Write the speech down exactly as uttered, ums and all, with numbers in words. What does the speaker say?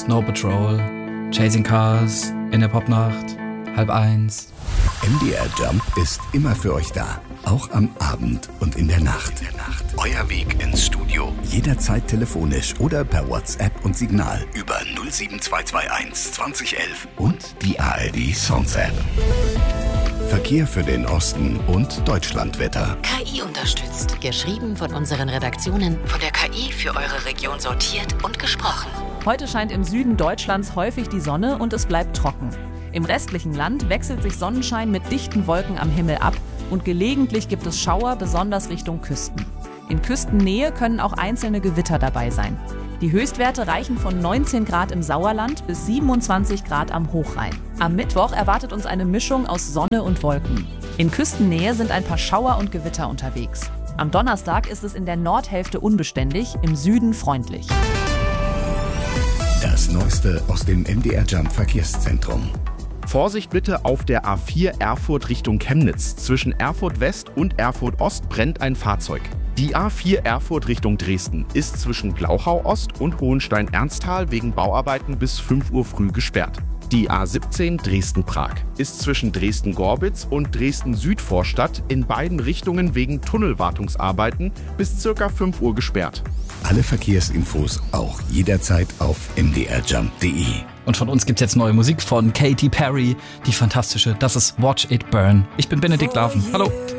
Snow Patrol, Chasing Cars, in der Popnacht, halb eins. M D R Jump ist immer für euch da. Auch am Abend und in der Nacht. In der Nacht. Euer Weg ins Studio. Jederzeit telefonisch oder per WhatsApp und Signal über null sieben zwei zwei eins zwanzig elf und die A R D Songs App. Verkehr für den Osten und Deutschlandwetter. K I unterstützt. Geschrieben von unseren Redaktionen, von der K I für eure Region sortiert und gesprochen. Heute scheint im Süden Deutschlands häufig die Sonne und es bleibt trocken. Im restlichen Land wechselt sich Sonnenschein mit dichten Wolken am Himmel ab und gelegentlich gibt es Schauer, besonders Richtung Küsten. In Küstennähe können auch einzelne Gewitter dabei sein. Die Höchstwerte reichen von neunzehn Grad im Sauerland bis siebenundzwanzig Grad am Hochrhein. Am Mittwoch erwartet uns eine Mischung aus Sonne und Wolken. In Küstennähe sind ein paar Schauer und Gewitter unterwegs. Am Donnerstag ist es in der Nordhälfte unbeständig, im Süden freundlich. Das Neueste aus dem M D R Jump Verkehrszentrum. Vorsicht bitte auf der A vier Erfurt Richtung Chemnitz. Zwischen Erfurt West und Erfurt Ost brennt ein Fahrzeug. Die A vier Erfurt Richtung Dresden ist zwischen Glauchau Ost und Hohenstein-Ernsthal wegen Bauarbeiten bis fünf Uhr früh gesperrt. Die A siebzehn Dresden-Prag ist zwischen Dresden-Gorbitz und Dresden-Südvorstadt in beiden Richtungen wegen Tunnelwartungsarbeiten bis ca. fünf Uhr gesperrt. Alle Verkehrsinfos auch jederzeit auf m d r jump punkt d e. Und von uns gibt's jetzt neue Musik von Katy Perry, die fantastische. Das ist Watch It Burn. Ich bin Benedikt Larven. Hallo.